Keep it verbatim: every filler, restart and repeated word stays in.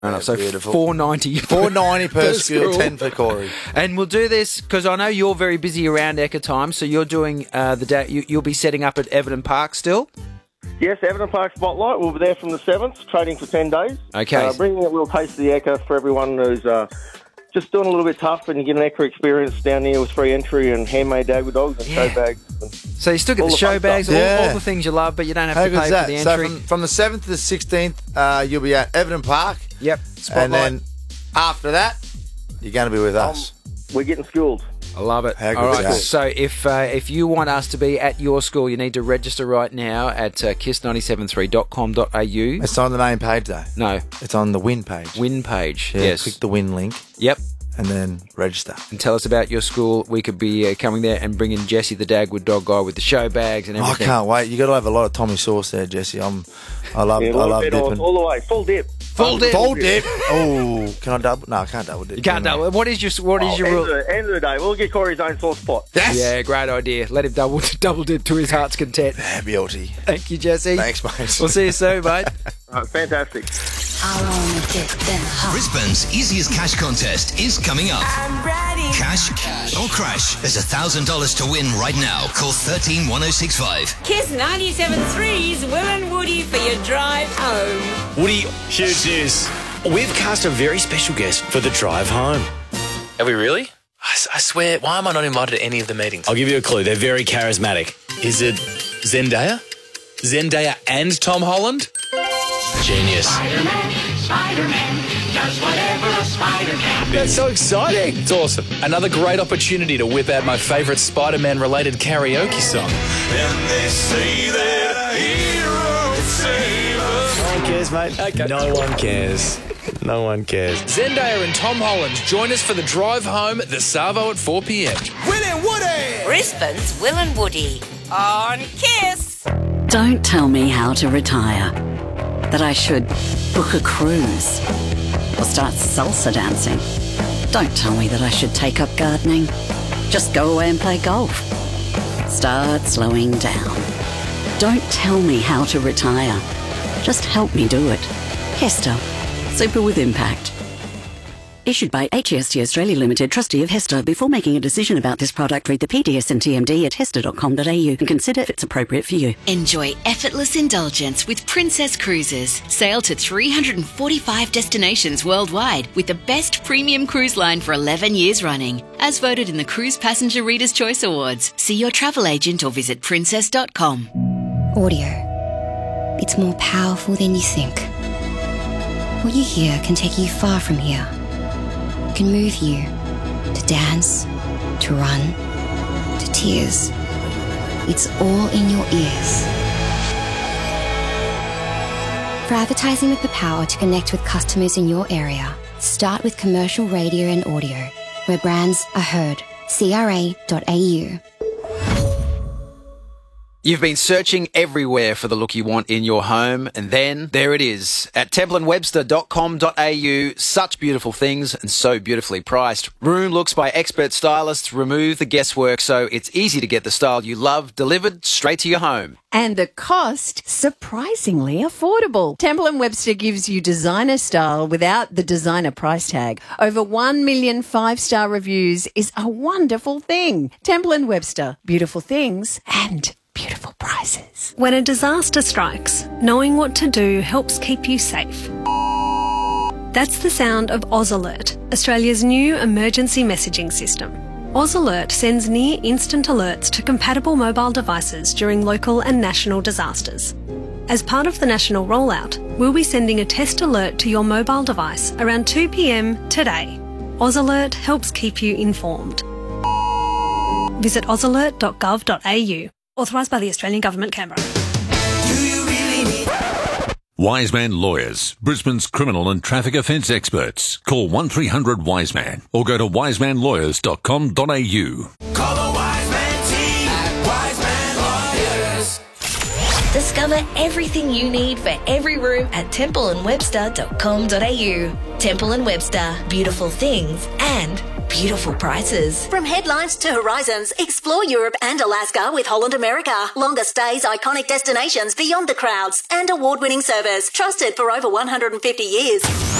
enough. So beautiful. four ninety, four ninety per, per school, school, ten for Corey. And we'll do this because I know you're very busy around Ekka time. So you're doing uh, the day. You, you'll be setting up at Everton Park still. Yes, Everton Park Spotlight. We'll be there from the seventh, trading for ten days. Okay. Uh, bringing a little taste of the Ekka for everyone who's uh, just doing a little bit tough, and you get an Ekka experience down here with free entry and handmade Dagwood dogs and Yeah. show bags. And So you still get all the the show fun bags, stuff. all, Yeah. all the things you love, but you don't have How to good's pay that? for the So entry. from, from the seventh to the sixteenth, uh, you'll be at Everton Park. Yep. Spotlight. And then after that, you're going to be with us. We're getting schooled. I love it. How All good's right. that? So if uh, if you want us to be at your school, you need to register right now at uh, kiss nine seven three dot com dot a u. It's on the main page, though. No, It's on the win page. win page. Yeah, Yes. click the win link Yep. and then register. And tell us about your school. We could be uh, coming there and bringing Jesse, the Dagwood dog guy, with the show bags and I everything. can't wait. You got to have a lot of Tommy sauce there, Jesse. I'm, I love, Yeah, I a little love bit dipping. off, all the way, full dip. Full dip. Full dip. Oh, can I double? No, I can't double dip. You can't can I? double. What is your What is Oh, your end, rule? of the, end of the day, we'll get Corey his own sauce pot. Yes. Yeah, great idea. Let him double double dip to his heart's content. Yeah, beauty. Thank you, Jesse. Thanks, mate. We'll see you soon, mate. Uh, fantastic. I wanna dip then hop. Brisbane's easiest cash contest is coming up. I'm ready. Cash, or crash. There's one thousand dollars to win right now. Call one three one oh six five. Kiss ninety-seven point three's Will and Woody for your drive home. Woody, huge news. We've cast a very special guest for the drive home. Are we really? I, s- I swear, why am I not invited to any of the meetings? I'll give you a clue. They're very charismatic. Is it Zendaya? Zendaya and Tom Holland? Genius. Spider-Man, Spider-Man, does whatever a spider can. That's so exciting. It's awesome. Another great opportunity to whip out my favourite Spider-Man related karaoke song. And they say that a hero can save us. No one cares, mate. Okay. No one cares. No one cares. Zendaya and Tom Holland join us for the drive home at the Savo at four p.m. Will and Woody! Brisbane's Will and Woody on Kiss. Don't tell me how to retire. That I should book a cruise or start salsa dancing. Don't tell me that I should take up gardening. Just go away and play golf. Start slowing down. Don't tell me how to retire. Just help me do it. Hester. Super with impact. Issued by H E S T Australia Limited, trustee of Hester. Before making a decision about this product, read the P D S and T M D at hester dot com dot a u and consider if it's appropriate for you. Enjoy effortless indulgence with Princess Cruises. Sail to three hundred forty-five destinations worldwide with the best premium cruise line for eleven years running. As voted in the Cruise Passenger Reader's Choice Awards. See your travel agent or visit princess dot com. Audio. It's more powerful than you think. What you hear can take you far from here. Can move you to dance, to run, to tears. It's all in your ears. For advertising with the power to connect with customers in your area, start with commercial radio and audio, where brands are heard. C R A dot A U. You've been searching everywhere for the look you want in your home, and then there it is at temple and webster dot com dot a u. Such beautiful things and so beautifully priced. Room looks by expert stylists remove the guesswork so it's easy to get the style you love delivered straight to your home. And the cost, surprisingly affordable. Temple and Webster gives you designer style without the designer price tag. Over one million five-star reviews is a wonderful thing. Temple and Webster, beautiful things and beautiful prices. When a disaster strikes, knowing what to do helps keep you safe. That's the sound of AusAlert, Australia's new emergency messaging system. AusAlert sends near-instant alerts to compatible mobile devices during local and national disasters. As part of the national rollout, we'll be sending a test alert to your mobile device around two p.m. today. AusAlert helps keep you informed. Visit aus alert dot gov dot a u. Authorised by the Australian Government, Canberra. Wiseman Lawyers, Brisbane's criminal and traffic offence experts. Call one three hundred Wiseman or go to wiseman lawyers dot com dot a u. Call the Wiseman team at Wiseman Lawyers. Discover everything you need for every room at temple and webster dot com dot a u. Temple and Webster, beautiful things and beautiful prices. From headlines to horizons, explore Europe and Alaska with Holland America. Longer stays, iconic destinations beyond the crowds, and award-winning service trusted for over one hundred fifty years.